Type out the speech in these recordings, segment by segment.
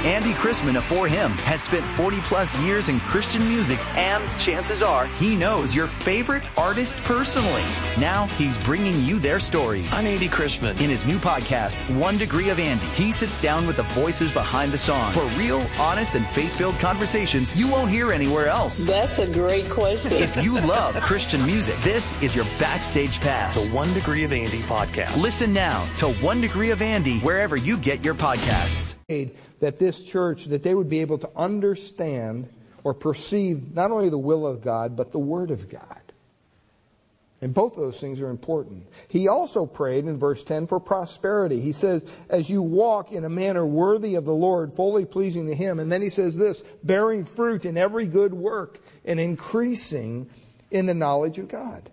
Andy Chrisman of For Him has spent 40 plus years in Christian music, and chances are he knows your favorite artist personally. Now he's bringing you their stories. I'm Andy Chrisman. In his new podcast, 1 Degree of Andy, he sits down with the voices behind the songs for real, honest, and faith-filled conversations you won't hear anywhere else. That's a great question. If you love Christian music, this is your backstage pass. The 1 Degree of Andy podcast. Listen now to 1 Degree of Andy wherever you get your podcasts. That this church, that they would be able to understand or perceive not only the will of God, but the Word of God. And both of those things are important. He also prayed in verse 10 for prosperity. He says, as you walk in a manner worthy of the Lord, fully pleasing to Him. And then he says this, bearing fruit in every good work and increasing in the knowledge of God.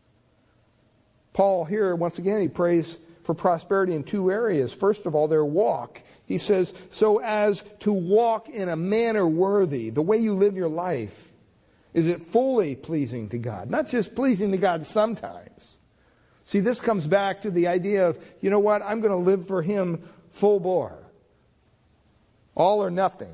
Paul here, once again, he prays for prosperity in two areas. First of all, their walk. He says, so as to walk in a manner worthy, the way you live your life, is it fully pleasing to God? Not just pleasing to God sometimes. See, this comes back to the idea of, you know what, I'm going to live for Him full bore. All or nothing.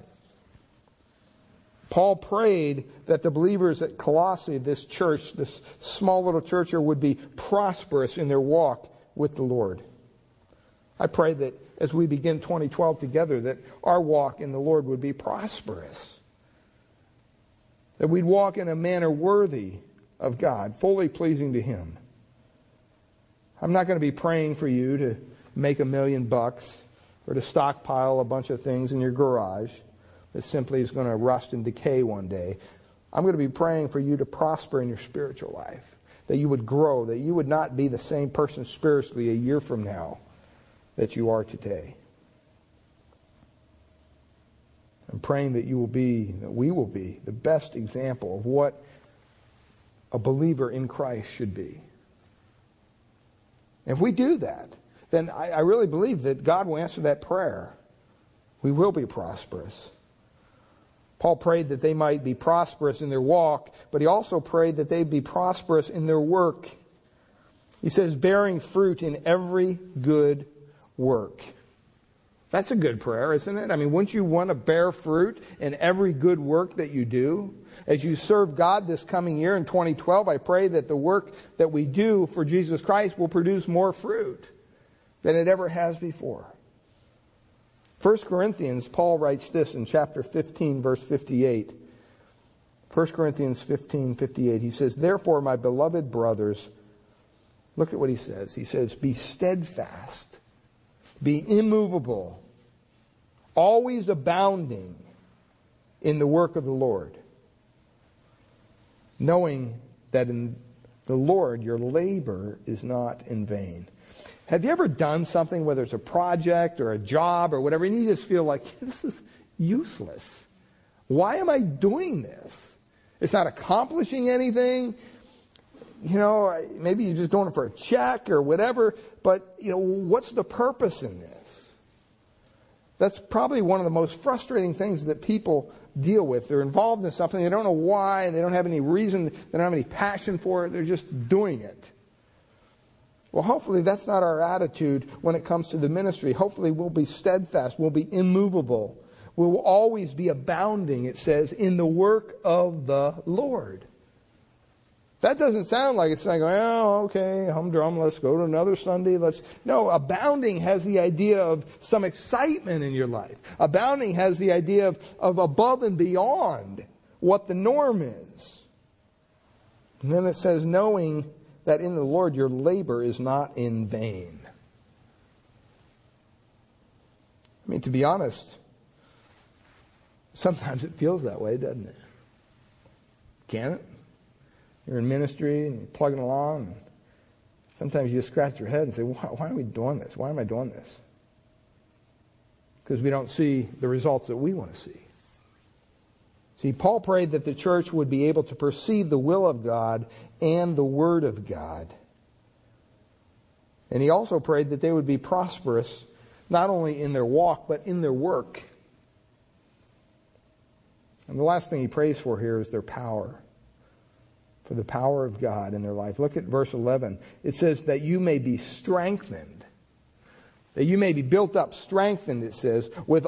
Paul prayed that the believers at Colossae, this church, this small little church here, would be prosperous in their walk with the Lord. I pray that as we begin 2012 together, that our walk in the Lord would be prosperous. That we'd walk in a manner worthy of God, fully pleasing to Him. I'm not going to be praying for you to make $1 million or to stockpile a bunch of things in your garage that simply is going to rust and decay one day. I'm going to be praying for you to prosper in your spiritual life. That you would grow, that you would not be the same person spiritually a year from now that you are today. I'm praying that we will be the best example of what a believer in Christ should be. If we do that, then I really believe that God will answer that prayer. We will be prosperous. Paul prayed that they might be prosperous in their walk, but he also prayed that they'd be prosperous in their work. He says, bearing fruit in every good work. That's a good prayer, isn't it? I mean, wouldn't you want to bear fruit in every good work that you do? As you serve God this coming year in 2012, I pray that the work that we do for Jesus Christ will produce more fruit than it ever has before. 1 Corinthians, Paul writes this in chapter 15, verse 58. 1 Corinthians 15, 58. He says, therefore, my beloved brothers, look at what he says. He says, be steadfast, be immovable, always abounding in the work of the Lord, knowing that in the Lord your labor is not in vain. Have you ever done something, whether it's a project or a job or whatever, and you just feel like, this is useless. Why am I doing this? It's not accomplishing anything. You know, maybe you're just doing it for a check or whatever, but, you know, what's the purpose in this? That's probably one of the most frustrating things that people deal with. They're involved in something, they don't know why, they don't have any reason, they don't have any passion for it, they're just doing it. Well, hopefully that's not our attitude when it comes to the ministry. Hopefully we'll be steadfast, we'll be immovable. We will always be abounding, it says, in the work of the Lord. That doesn't sound like it's like, oh, okay, humdrum, let's go to another Sunday. No, abounding has the idea of some excitement in your life. Abounding has the idea of above and beyond what the norm is. And then it says, knowing that in the Lord your labor is not in vain. I mean, to be honest, sometimes it feels that way, doesn't it? Can it? You're in ministry and you're plugging along. And sometimes you just scratch your head and say, why are we doing this? Why am I doing this? Because we don't see the results that we want to see. See, Paul prayed that the church would be able to perceive the will of God and the Word of God. And he also prayed that they would be prosperous, not only in their walk, but in their work. And the last thing he prays for here is their power. For the power of God in their life. Look at verse 11. It says that you may be strengthened. That you may be built up, strengthened, it says, with